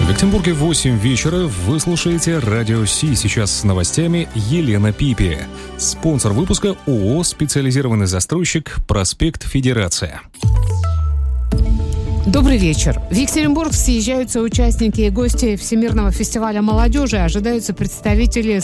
В Екатеринбурге 8 вечера. Вы слушаете Радио Си. Сейчас с новостями Елена Пипи. Спонсор выпуска ООО «Специализированный застройщик. Проспект Федерация». Добрый вечер. В Екатеринбург съезжаются участники и гости Всемирного фестиваля молодежи. Ожидаются представители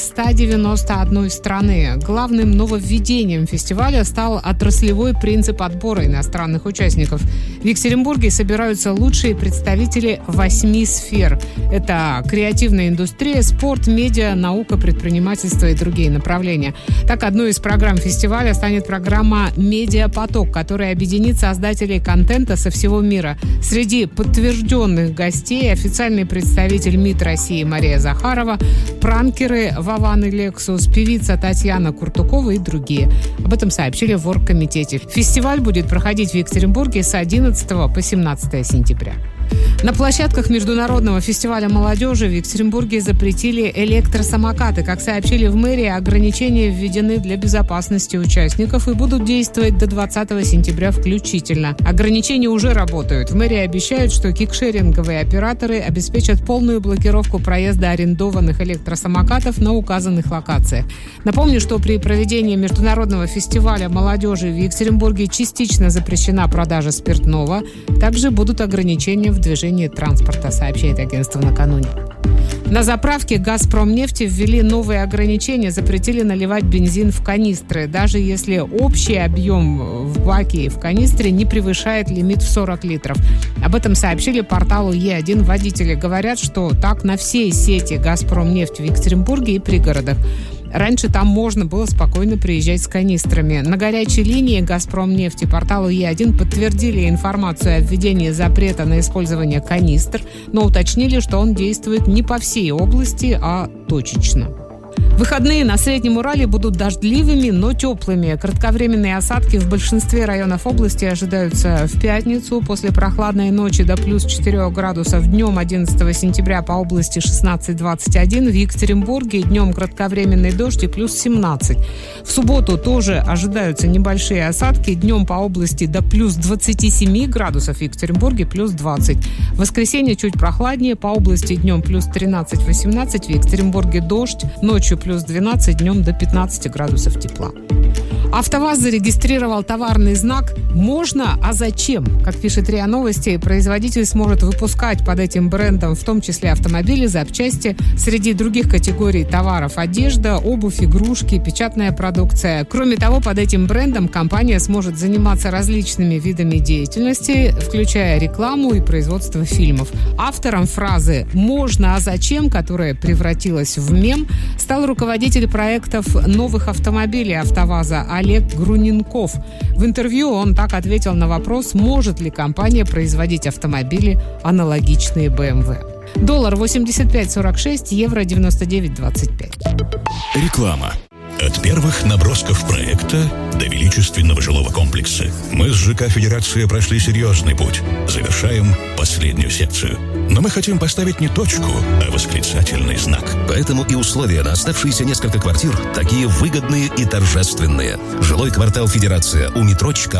191 страны. Главным нововведением фестиваля стал отраслевой принцип отбора иностранных участников. В Екатеринбурге собираются лучшие представители 8 сфер. Это креативная индустрия, спорт, медиа, наука, предпринимательство и другие направления. Так, одной из программ фестиваля станет программа «Медиапоток», которая объединит создателей контента со всего мира. Среди подтвержденных гостей официальный представитель МИД России Мария Захарова, пранкеры Вован и Лексус, певица Татьяна Куртукова и другие. Об этом сообщили в оргкомитете. Фестиваль будет проходить в Екатеринбурге с 11 по 17 сентября. На площадках Международного фестиваля молодежи в Екатеринбурге запретили электросамокаты. Как сообщили в мэрии, ограничения введены для безопасности участников и будут действовать до 20 сентября включительно. Ограничения уже работают. В мэрии обещают, что кикшеринговые операторы обеспечат полную блокировку проезда арендованных электросамокатов на указанных локациях. Напомню, что при проведении Международного фестиваля молодежи в Екатеринбурге частично запрещена продажа спиртного. Также будут ограничения в движении транспорта, сообщает агентство накануне. На заправке «Газпромнефти» ввели новые ограничения, запретили наливать бензин в канистры, даже если общий объем в баке и в канистре не превышает лимит в 40 литров. Об этом сообщили порталу Е1 водители. Говорят, что так на всей сети «Газпромнефть» в Екатеринбурге и пригородах. Раньше там можно было спокойно приезжать с канистрами. На горячей линии «Газпромнефти» порталу Е1 подтвердили информацию о введении запрета на использование канистр, но уточнили, что он действует не по всей области, а точечно. Выходные на Среднем Урале будут дождливыми, но теплыми. Кратковременные осадки в большинстве районов области ожидаются в пятницу. После прохладной ночи до плюс 4 градусов. Днем 11 сентября по области 16-21. В Екатеринбурге днем кратковременный дождь и плюс 17. В субботу тоже ожидаются небольшие осадки. Днем по области до плюс 27 градусов. В Екатеринбурге плюс 20. В воскресенье чуть прохладнее. По области днем плюс 13-18. В Екатеринбурге дождь. Ночью плюс 12, днем до 15 градусов тепла. АвтоВАЗ зарегистрировал товарный знак «Можно, а зачем?». Как пишет РИА Новости, производитель сможет выпускать под этим брендом в том числе автомобили, запчасти, среди других категорий товаров одежда, обувь, игрушки, печатная продукция. Кроме того, под этим брендом компания сможет заниматься различными видами деятельности, включая рекламу и производство фильмов. Автором фразы «Можно, а зачем?», которая превратилась в мем, стал руководитель проектов новых автомобилей АвтоВАЗа Олег Груненков. В интервью он так ответил на вопрос, может ли компания производить автомобили, аналогичные BMW. Доллар 85.46, евро 99.25. Реклама. От первых набросков проекта до величественного жилого комплекса мы с ЖК «Федерация» прошли серьезный путь. Завершаем последнюю секцию. Но мы хотим поставить не точку, а восклицательный знак. Поэтому и условия на оставшиеся несколько квартир такие выгодные и торжественные. Жилой квартал «Федерация» у метро Чкалова.